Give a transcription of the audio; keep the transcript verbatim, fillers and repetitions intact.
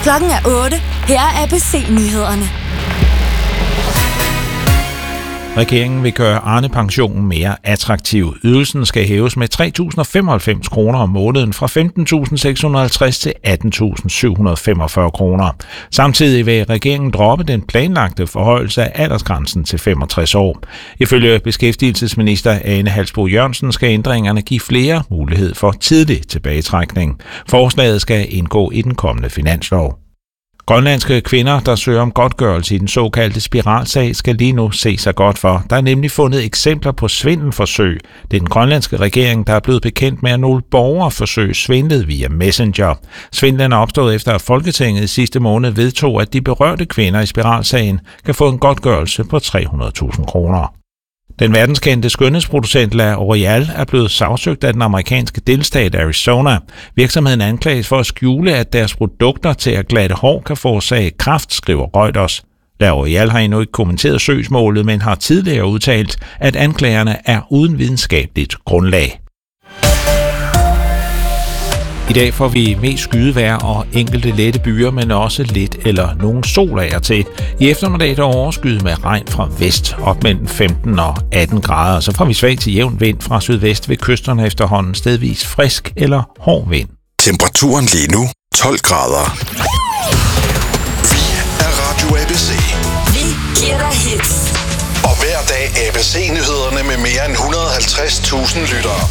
Klokken er otte. Her er A B C-nyhederne. Regeringen vil gøre Arne-pensionen mere attraktiv. Ydelsen skal hæves med tre tusind og femoghalvfems kroner om måneden fra femten tusind seks hundrede og halvtreds til atten tusind syv hundrede og femogfyrre kroner. Samtidig vil regeringen droppe den planlagte forhøjelse af aldersgrænsen til femogtres år. Ifølge beskæftigelsesminister Ane Halsboe Jørgensen skal ændringerne give flere mulighed for tidlig tilbagetrækning. Forslaget skal indgå i den kommende finanslov. Grønlandske kvinder, der søger om godtgørelse i den såkaldte spiralsag, skal lige nu se sig godt for. Der er nemlig fundet eksempler på svindelforsøg. Det er den grønlandske regering, der er blevet bekendt med, at nogle borgerforsøg svindlede via Messenger. Svindlen er opstået efter, at Folketinget sidste måned vedtog, at de berørte kvinder i spiralsagen kan få en godtgørelse på tre hundrede tusind kroner. Den verdenskendte skønhedsproducent L'Oreal er blevet sagsøgt af den amerikanske delstat Arizona. Virksomheden anklages for at skjule, at deres produkter til at glatte hår kan forårsage kræft, skriver Reuters. L'Oreal har endnu ikke kommenteret søgsmålet, men har tidligere udtalt, at anklagerne er uden videnskabeligt grundlag. I dag får vi mest skydevejr og enkelte lette byer, men også lidt eller nogen sol af og til. I eftermiddag der overskyet med regn fra vest op mellem femten og atten grader. Så får vi svag til jævn vind fra sydvest ved kysterne efterhånden, stedvis frisk eller hård vind. Temperaturen lige nu tolv grader. Vi er Radio A B C. Vi giver dig hits. Og hver dag A B C-nyhederne med mere end et hundrede og halvtreds tusind lyttere.